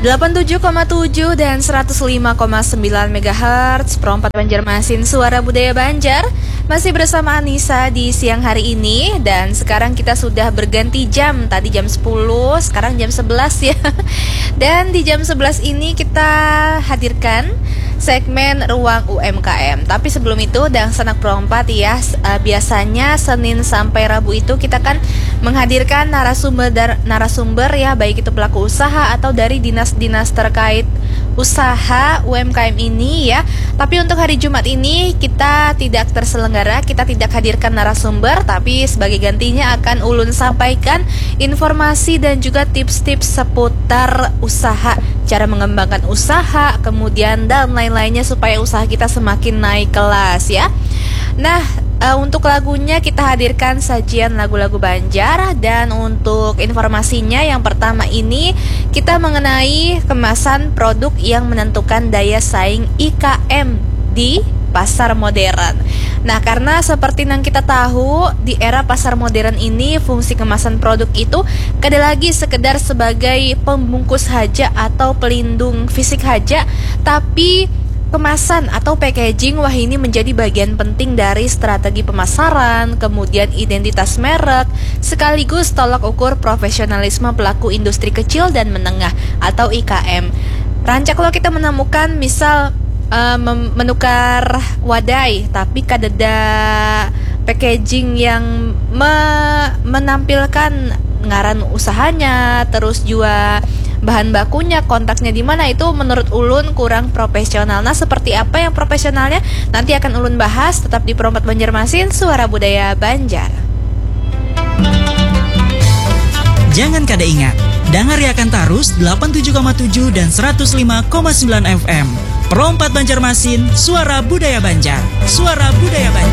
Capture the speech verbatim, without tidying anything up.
delapan puluh tujuh koma tujuh dan seratus lima koma sembilan megahertz Perompat Banjarmasin, Suara Budaya Banjar. Masih bersama Anissa di siang hari ini. Dan sekarang kita sudah berganti jam. Tadi jam sepuluh, sekarang jam sebelas ya. Dan di jam sebelas ini kita hadirkan segmen Ruang U M K M. Tapi sebelum itu, dan sanak perompat ya, biasanya Senin sampai Rabu itu kita kan menghadirkan narasumber dar, narasumber ya, baik itu pelaku usaha atau dari dinas-dinas terkait usaha U M K M ini ya. Tapi untuk hari Jumat ini kita tidak terselenggara, kita tidak hadirkan narasumber, tapi sebagai gantinya akan Ulun sampaikan informasi dan juga tips-tips seputar usaha, cara mengembangkan usaha, kemudian dan lain-lainnya supaya usaha kita semakin naik kelas ya. Nah, uh, untuk lagunya kita hadirkan sajian lagu-lagu Banjar. Dan untuk informasinya yang pertama ini kita mengenai kemasan produk yang menentukan daya saing I K M di pasar modern. Nah, karena seperti yang kita tahu, di era pasar modern ini fungsi kemasan produk itu kada lagi sekedar sebagai pembungkus haja atau pelindung fisik haja, tapi kemasan atau packaging wah ini menjadi bagian penting dari strategi pemasaran, kemudian identitas merek, sekaligus tolak ukur profesionalisme pelaku industri kecil dan menengah atau I K M. Rancak kalau kita menemukan misal uh, menukar wadai tapi kadada packaging yang me- menampilkan ngaran usahanya, terus juga bahan bakunya, kontaknya di mana, itu menurut Ulun kurang profesional. Nah, seperti apa yang profesionalnya nanti akan Ulun bahas, tetap di Perompat Banjarmasin, Suara Budaya Banjar. Jangan kada ingat, dangariakan tarus delapan puluh tujuh koma tujuh dan seratus lima koma sembilan F M. Perompat Banjarmasin, Suara Budaya Banjar. Suara Budaya Banjar.